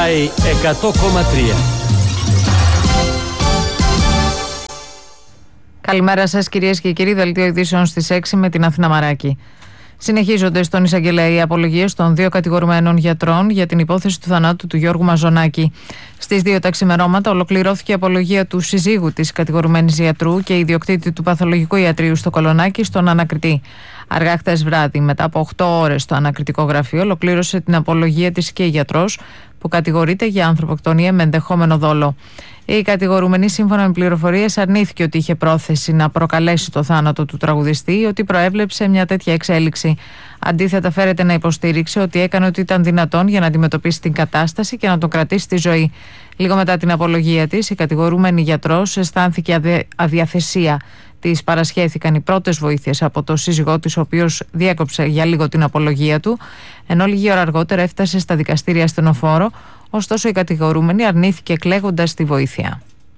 Sky 100,3. Καλημέρα σας κυρίες και κύριοι, δελτίο ειδήσεων στις 6 με την Αθήνα Μαράκη. Συνεχίζονται στον εισαγγελέα οι απολογίες των δύο κατηγορουμένων γιατρών για την υπόθεση του θανάτου του Γιώργου Μαζονάκη. Στις 2 τα ξημερώματα ολοκληρώθηκε η απολογία του συζύγου της κατηγορουμένης γιατρού και ιδιοκτήτη του παθολογικού ιατρείου στο Κολονάκι στον ανακριτή. Αργά χτες βράδυ, μετά από 8 ώρες, το ανακριτικό γραφείο ολοκλήρωσε την απολογία της και η γιατρός, που κατηγορείται για ανθρωποκτονία με ενδεχόμενο δόλο. Η κατηγορούμενη, σύμφωνα με πληροφορίες, αρνήθηκε ότι είχε πρόθεση να προκαλέσει το θάνατο του τραγουδιστή ή ότι προέβλεψε μια τέτοια εξέλιξη. Αντίθετα, φέρεται να υποστήριξε ότι έκανε ό,τι ήταν δυνατόν για να αντιμετωπίσει την κατάσταση και να τον κρατήσει στη ζωή. Λίγο μετά την απολογία της, η κατηγορούμενη γιατρός αισθάνθηκε αδιαθεσία. Της παρασχέθηκαν οι πρώτες βοήθειες από το σύζυγό της, ο οποίος διέκοψε για λίγο την απολογία του, ενώ λίγη ώρα αργότερα έφτασε στα δικαστήρια ασθενοφόρο. Ωστόσο, η κατηγορούμενη αρνήθηκε κλαίγοντας τη βοήθεια.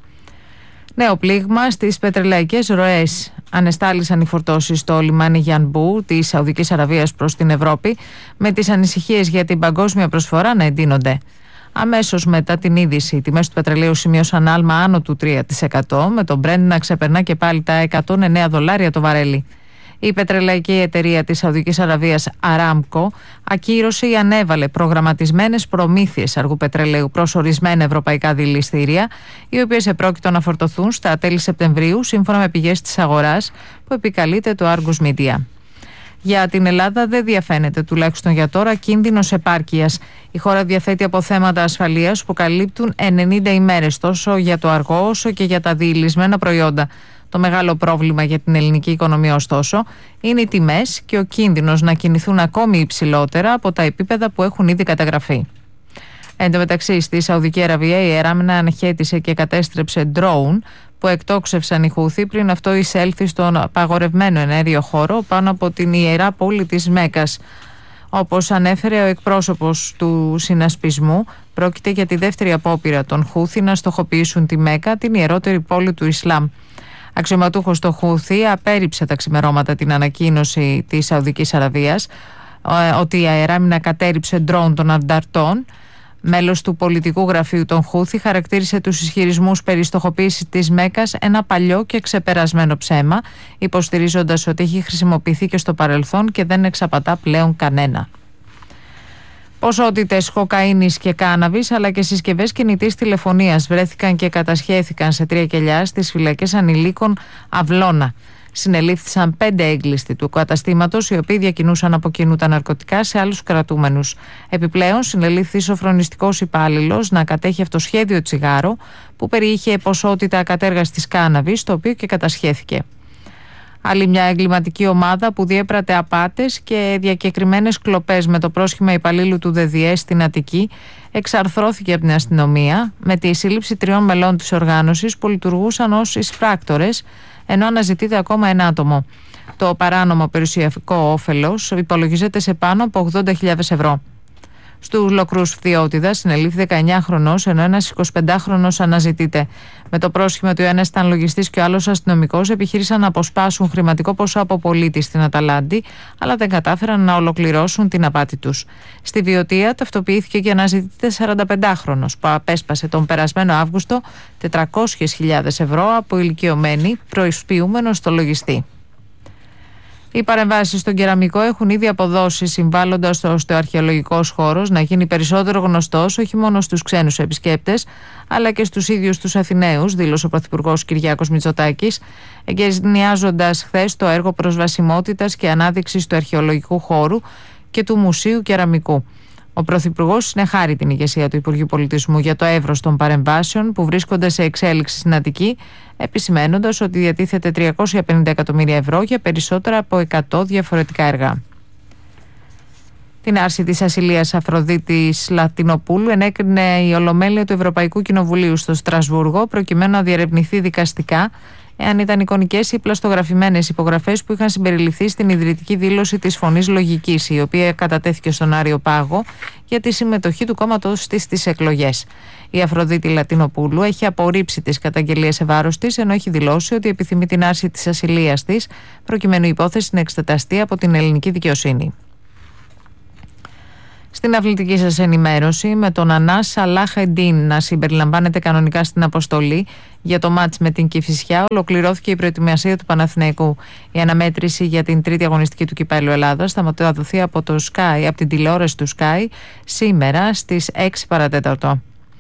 Νέο πλήγμα στις πετρελαϊκές ροές. Ανεστάλησαν οι φορτώσεις στο λιμάνι Γιανμπού της Σαουδικής Αραβίας προς την Ευρώπη, με τις ανησυχίες για την παγκόσμια προσφορά να εντείνονται. Αμέσως μετά την είδηση, οι τιμές του πετρελαίου σημείωσαν άλμα άνω του 3%, με τον Brent να ξεπερνά και πάλι τα $109 το βαρέλι. Η πετρελαϊκή εταιρεία της Σαουδικής Αραβίας Aramco ακύρωσε ή ανέβαλε προγραμματισμένες προμήθειες αργού πετρελαίου προς ορισμένα ευρωπαϊκά δηληστήρια, οι οποίες επρόκειτο να φορτωθούν στα τέλη Σεπτεμβρίου, σύμφωνα με πηγές της αγοράς που επικαλείται το Argus Media. Για την Ελλάδα δεν διαφαίνεται, τουλάχιστον για τώρα, κίνδυνος επάρκειας. Η χώρα διαθέτει αποθέματα ασφαλείας που καλύπτουν 90 ημέρες, τόσο για το αργό όσο και για τα διηλυσμένα προϊόντα. Το μεγάλο πρόβλημα για την ελληνική οικονομία, ωστόσο, είναι οι τιμές και ο κίνδυνος να κινηθούν ακόμη υψηλότερα από τα επίπεδα που έχουν ήδη καταγραφεί. Εν τω μεταξύ, στη Σαουδική Αραβία η Εράμνα αναχέτησε και κατέστρεψε ντρόουν που εκτόξευσαν οι Χούθη πριν αυτό εισέλθει στον απαγορευμένο εναέριο χώρο πάνω από την ιερά πόλη της Μέκας. Όπως ανέφερε ο εκπρόσωπος του συνασπισμού, πρόκειται για τη δεύτερη απόπειρα των Χούθη να στοχοποιήσουν τη Μέκα, την ιερότερη πόλη του Ισλάμ. Αξιωματούχος στο Χούθη απέρριψε τα ξημερώματα την ανακοίνωση της Σαουδικής Αραβίας ότι η αεράμινα κατέριψε ντρόουν των ανταρτών. Μέλος του πολιτικού γραφείου των Χούθη χαρακτήρισε τους ισχυρισμούς περί στοχοποίησης της Μέκας ένα παλιό και ξεπερασμένο ψέμα, υποστηρίζοντας ότι έχει χρησιμοποιηθεί και στο παρελθόν και δεν εξαπατά πλέον κανένα. Ποσότητες κοκαίνης και κάναβης αλλά και συσκευές κινητής τηλεφωνίας βρέθηκαν και κατασχέθηκαν σε 3 κελιά στις φυλακές ανηλίκων Αυλώνα. Συνελήφθησαν 5 έγκλειστοι του καταστήματος, οι οποίοι διακινούσαν από κοινού τα ναρκωτικά σε άλλους κρατούμενους. Επιπλέον, συνελήφθη σοφρονιστικός υπάλληλος να κατέχει αυτοσχέδιο τσιγάρο που περιείχε ποσότητα ακατέργαστης κάναβης, το οποίο και κατασχέθηκε. Άλλη μια εγκληματική ομάδα που διέπρατε απάτες και διακεκριμένες κλοπές με το πρόσχημα υπαλλήλου του ΔΔΕ στην Αττική εξαρθρώθηκε από την αστυνομία με τη σύλληψη 3 μελών της οργάνωσης που λειτουργούσαν ως εισπράκτορες, ενώ αναζητείται ακόμα ένα άτομο. Το παράνομο περιουσιακό όφελος υπολογίζεται σε πάνω από 80.000 ευρώ. Στους Λοκρούς Φθιώτιδα συνελήφθη 19χρονος, ενώ ένας 25χρονος αναζητείται. Με το πρόσχημα ότι ο ένας ήταν λογιστής και ο άλλος αστυνομικός, επιχείρησαν να αποσπάσουν χρηματικό ποσό από πολίτη στην Αταλάντη, αλλά δεν κατάφεραν να ολοκληρώσουν την απάτη τους. Στη Βιωτία ταυτοποιήθηκε και αναζητείται 45χρονος, που απέσπασε τον περασμένο Αύγουστο 400.000 ευρώ από ηλικιωμένη προεισποιούμενο στο λογιστή. Οι παρεμβάσεις στον κεραμικό έχουν ήδη αποδώσει, συμβάλλοντας ώστε ο αρχαιολογικός χώρος να γίνει περισσότερο γνωστός όχι μόνο στους ξένους επισκέπτες, αλλά και στους ίδιους τους Αθηναίους, δήλωσε ο Πρωθυπουργός Κυριάκος Μητσοτάκης, εγκαινιάζοντας χθες το έργο προσβασιμότητας και ανάδειξης του αρχαιολογικού χώρου και του Μουσείου Κεραμικού. Ο Πρωθυπουργός συνεχάρει την ηγεσία του Υπουργείου Πολιτισμού για το εύρος των παρεμβάσεων που βρίσκονται σε εξέλιξη στην Αττική, επισημένοντας ότι διατίθεται 350 εκατομμύρια ευρώ για περισσότερα από 100 διαφορετικά έργα. Την άρση της ασυλίας Αφροδίτης Λατινοπούλου ενέκρινε η Ολομέλεια του Ευρωπαϊκού Κοινοβουλίου στο Στρασβούργο, προκειμένου να διερευνηθεί δικαστικά εάν ήταν εικονικές ή πλαστογραφημένες υπογραφές που είχαν συμπεριληφθεί στην ιδρυτική δήλωση της Φωνής Λογικής, η οποία κατατέθηκε στον Άριο Πάγο για τη συμμετοχή του κόμματος της στις εκλογές. Η Αφροδίτη Λατινοπούλου έχει απορρίψει τις καταγγελίες σε βάρος της, ενώ έχει δηλώσει ότι επιθυμεί την άρση της ασυλίας της, προκειμένου η υπόθεση να εξεταστεί από την ελληνική δικαιοσύνη. Στην αθλητική σας ενημέρωση, με τον Ανάς Σαλάχ-Εντίν να συμπεριλαμβάνεται κανονικά στην αποστολή για το μάτς με την Κηφισιά, ολοκληρώθηκε η προετοιμασία του Παναθηναϊκού. Η αναμέτρηση για την τρίτη αγωνιστική του Κυπέλλου Ελλάδας θα μεταδοθεί από την τηλεόραση του Sky σήμερα στις 6 παρατέταρτο.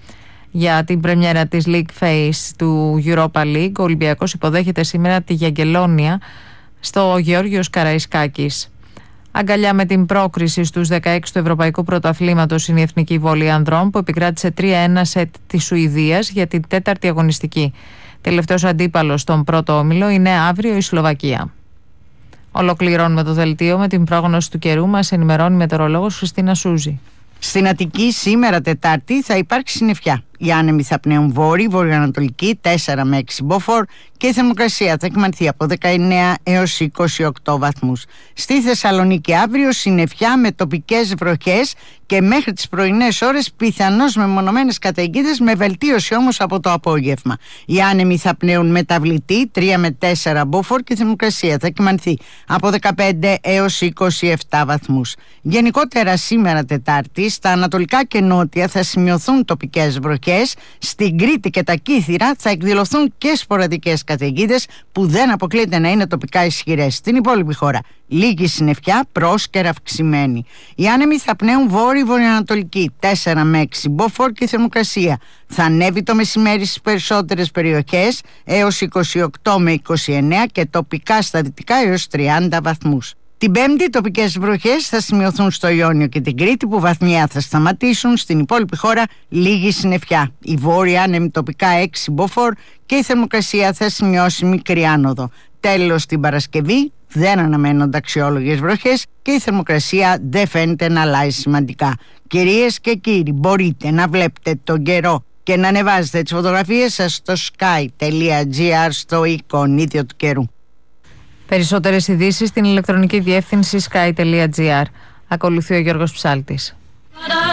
Για την πρεμιέρα της League Phase του Europa League, ο Ολυμπιακός υποδέχεται σήμερα τη Γιαγκελόνια στο Γεώργιος Καραϊσκάκης. Αγκαλιά με την πρόκριση στους 16 του Ευρωπαϊκού Πρωταθλήματος είναι η Εθνική Βόλεϊ Ανδρών, που επικράτησε 3-1 σετ της Σουηδίας για την τέταρτη αγωνιστική. Τελευταίος αντίπαλος στον πρώτο όμιλο είναι αύριο η Σλοβακία. Ολοκληρώνουμε το δελτίο με την πρόγνωση του καιρού. Μας ενημερώνει η μετεωρολόγος Χριστίνα Σούζη. Στην Αττική σήμερα Τετάρτη θα υπάρξει συννεφιά. Οι άνεμοι θα πνέουν βόρειο-ανατολική 4 με 6 μποφόρ και η θερμοκρασία θα εκμανθεί από 19 έως 28 βαθμούς. Στη Θεσσαλονίκη αύριο συννεφιά με τοπικές βροχές και μέχρι τις πρωινές ώρες πιθανώς μεμονωμένες καταιγίδες, με βελτίωση όμως από το απόγευμα. Οι άνεμοι θα πνέουν μεταβλητή 3 με 4 μποφόρ και η θερμοκρασία θα εκμανθεί από 15 έως 27 βαθμούς. Γενικότερα σήμερα Τετάρτη στα ανατολικά και νότια θα σημειωθούν τοπικές βροχές. Στην Κρήτη και τα Κύθυρα θα εκδηλωθούν και σποραδικές καταιγίδες που δεν αποκλείεται να είναι τοπικά ισχυρές. Στην υπόλοιπη χώρα λίγη συννεφιά, πρόσκαιρα αυξημένη. Οι άνεμοι θα πνέουν βόρειο-βορειοανατολική 4 με 6 μποφόρ και η θερμοκρασία θα ανέβει το μεσημέρι στις περισσότερες περιοχές έως 28 με 29 και τοπικά στα δυτικά έως 30 βαθμούς. Την Πέμπτη τοπικές βροχές θα σημειωθούν στο Ιόνιο και την Κρήτη, που βαθμιά θα σταματήσουν. Στην υπόλοιπη χώρα λίγη συννεφιά. Η βόρεια άνεμη τοπικά 6 μποφόρ και η θερμοκρασία θα σημειώσει μικρή άνοδο. Τέλος, την Παρασκευή δεν αναμένονται αξιόλογες βροχές και η θερμοκρασία δεν φαίνεται να αλλάζει σημαντικά. Κυρίες και κύριοι, μπορείτε να βλέπετε τον καιρό και να ανεβάζετε τις φωτογραφίες σας στο sky.gr, στο εικονίδιο του καιρού. Περισσότερες ειδήσεις στην ηλεκτρονική διεύθυνση sky.gr. Ακολουθεί ο Γιώργος Ψάλτης.